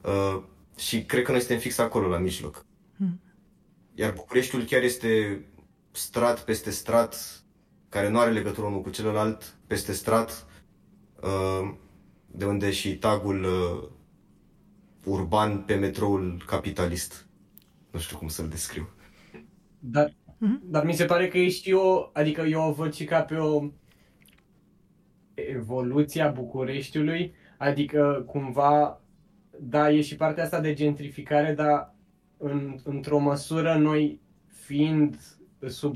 Și cred că noi suntem fix acolo, la mijloc. Iar Bucureștiul chiar este strat peste strat, care nu are legătură unul cu celălalt, peste strat, de unde și tagul urban pe metroul capitalist. Nu știu cum să-l descriu. Dar mi se pare că e și adică eu o văd și ca pe o evoluție a Bucureștiului, adică cumva, da, e și partea asta de gentrificare, dar într-o măsură noi fiind sub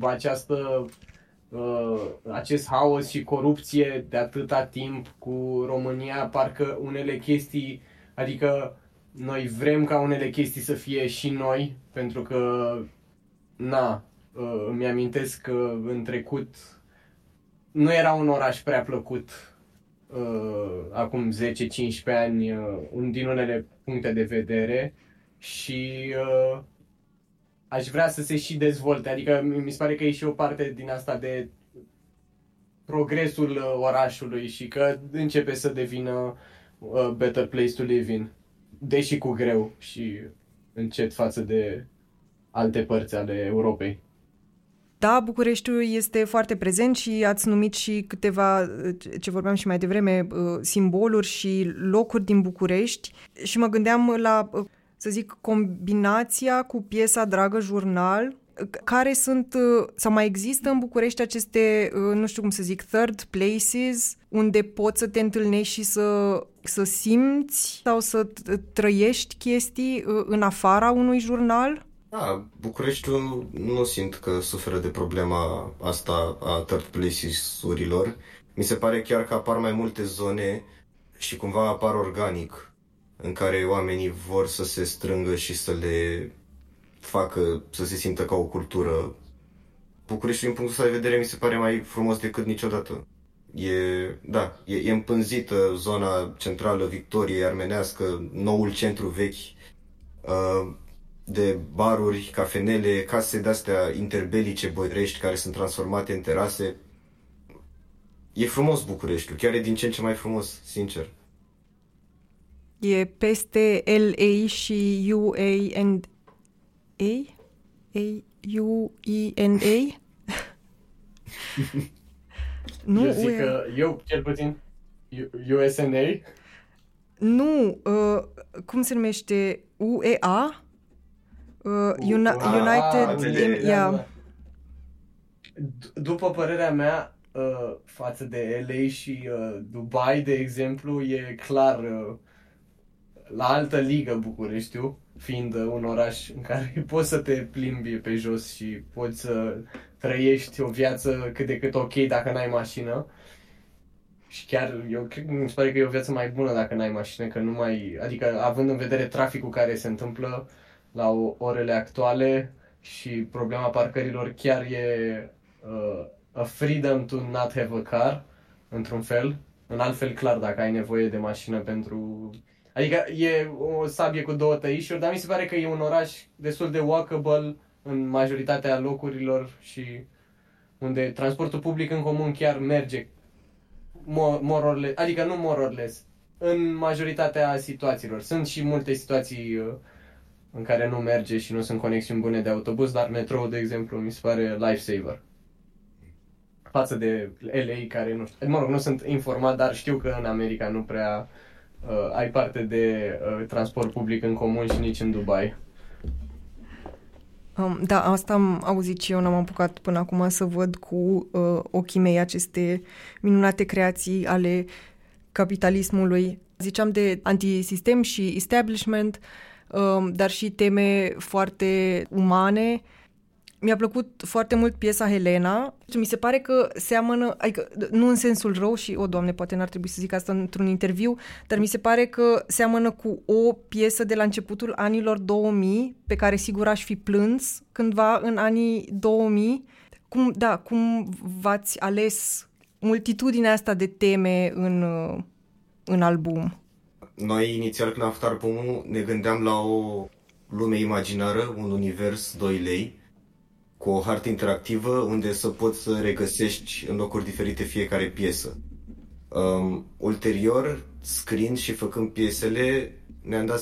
acest haos și corupție de atâta timp cu România, parcă unele chestii, adică noi vrem ca unele chestii să fie și noi, pentru că, îmi amintesc că în trecut nu era un oraș prea plăcut acum 10-15 ani din unele puncte de vedere și aș vrea să se și dezvolte, adică mi se pare că e și o parte din asta de progresul orașului și că începe să devină better place to live in, deși cu greu și încet față de alte părți ale Europei. Da, Bucureștiul este foarte prezent și ați numit și câteva, ce vorbeam și mai devreme, simboluri și locuri din București și mă gândeam la, să zic, combinația cu piesa Dragă Jurnal, care sunt, sau mai există în București aceste, nu știu cum să zic, third places, unde poți să te întâlnești și să simți sau să trăiești chestii în afara unui jurnal? Da, Bucureștiul nu simt că suferă de problema asta a third places-urilor. Mi se pare chiar că apar mai multe zone și cumva apar organic, în care oamenii vor să se strângă și să le facă să se simtă ca o cultură. Bucureștiul, din punctul ăsta de vedere, mi se pare mai frumos decât niciodată. E împânzită zona centrală, Victoriei, armenească, noul centru vechi, de baruri, cafenele, case de-astea interbelice boierești care sunt transformate în terase. E frumos Bucureștiul, chiar e din ce în ce mai frumos, sincer. E peste LA și UANA? UENA? Nu, eu zic că eu, cel puțin, USNA? Nu, cum se numește? UEA? United... După părerea mea, față de LA și Dubai, de exemplu, e clar la altă ligă Bucureștiul, fiind un oraș în care poți să te plimbi pe jos și poți să trăiești o viață cât de cât ok dacă n-ai mașină. Și chiar mi se pare că e o viață mai bună dacă n-ai mașină, că nu mai, adică având în vedere traficul care se întâmplă la orele actuale și problema parcărilor, chiar e a freedom to not have a car, într-un fel. În alt fel, clar, dacă ai nevoie de mașină pentru... Adică e o sabie cu două tăișuri, dar mi se pare că e un oraș destul de walkable în majoritatea locurilor și unde transportul public în comun chiar merge more or less, adică nu more or less, în majoritatea situațiilor. Sunt și multe situații în care nu merge și nu sunt conexiuni bune de autobuz, dar metroul, de exemplu, mi se pare lifesaver. Față de LA, care nu știu, mă rog, nu sunt informat, dar știu că în America nu prea ai parte de transport public în comun și nici în Dubai. Da, asta am auzit și eu, n-am apucat până acum să văd cu ochii mei aceste minunate creații ale capitalismului. Ziceam de antisistem și establishment, dar și teme foarte umane. Mi-a plăcut foarte mult piesa Helena. Mi se pare că seamănă, adică nu în sensul rău și, Doamne, poate n-ar trebui să zic asta într-un interviu, dar mi se pare că seamănă cu o piesă de la începutul anilor 2000, pe care sigur aș fi plâns cândva în anii 2000. Cum v-ați ales multitudinea asta de teme în album? Noi, inițial, când am făcut albumul, ne gândeam la o lume imaginară, un univers 2 lei, cu o hartă interactivă unde să poți să regăsești în locuri diferite fiecare piesă. Ulterior, scriind și făcând piesele, ne-am dat